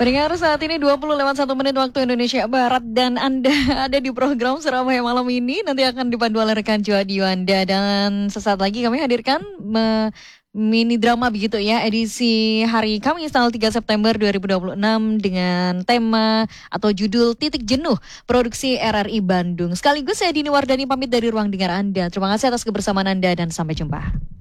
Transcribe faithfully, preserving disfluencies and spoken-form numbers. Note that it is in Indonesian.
Pendengar, saat ini dua puluh lewat satu menit waktu Indonesia Barat dan Anda ada di program Surabaya Malam ini. Nanti akan dipandu oleh rekan Juadi Wanda dan sesaat lagi kami hadirkan me- mini drama begitu ya, edisi hari Kamis tanggal tiga September dua ribu dua puluh enam dengan tema atau judul Titik Jenuh, produksi R R I Bandung. Sekaligus saya Dini Wardani pamit dari ruang dengar Anda. Terima kasih atas kebersamaan Anda dan sampai jumpa.